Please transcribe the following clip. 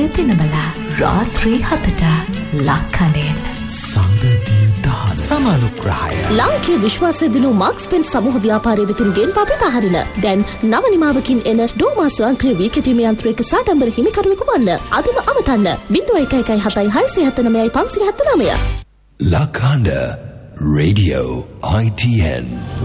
දිනබලා රාත්‍රී 7ට ලක්කඩෙන් සංගතිය දහස සමානුග්‍රහය ලාංකීය විශ්වාසය දිනු මාක්ස්පෙන් සමූහ ව්‍යාපාරයේ වෙතින් ගෙන් පපිත හරින දැන් නව නිමාවකින් එන ඩෝමා ස්වයංක්‍රීය වීකටීමේ යන්ත්‍රයක සාඩම්බර හිමිකරුවෙකු වන්න අදම අමතන්න 0117 579 Lakanda Radio ITN